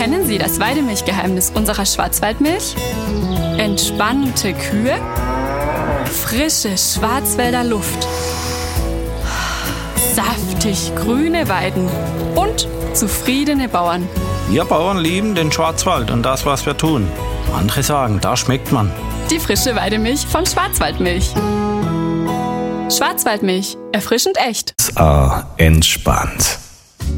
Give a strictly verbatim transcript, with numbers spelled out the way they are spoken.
Kennen Sie das Weidemilchgeheimnis unserer Schwarzwaldmilch? Entspannte Kühe, frische Schwarzwälder Luft, saftig grüne Weiden und zufriedene Bauern. Wir Bauern lieben den Schwarzwald und das, was wir tun. Andere sagen, da schmeckt man. Die frische Weidemilch von Schwarzwaldmilch. Schwarzwaldmilch, erfrischend echt. S A entspannt.